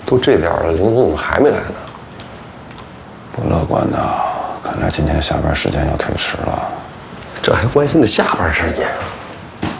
都这点了，林总怎么还没来呢？ 不乐观呐，看来今天下班时间要推迟了。 这还关心着下班时间啊？